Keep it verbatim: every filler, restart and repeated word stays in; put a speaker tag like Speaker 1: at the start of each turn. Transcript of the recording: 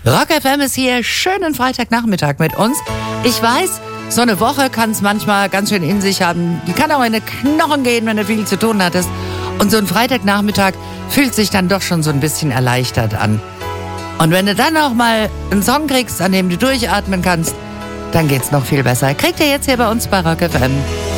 Speaker 1: Rock F M ist hier. Schönen Freitagnachmittag mit uns. Ich weiß, so eine Woche kann es manchmal ganz schön in sich haben. Die kann auch in die Knochen gehen, wenn du viel zu tun hattest. Und so ein Freitagnachmittag fühlt sich dann doch schon so ein bisschen erleichtert an. Und wenn du dann auch mal einen Song kriegst, an dem du durchatmen kannst, dann geht's noch viel besser. Kriegt ihr jetzt hier bei uns bei Rock F M.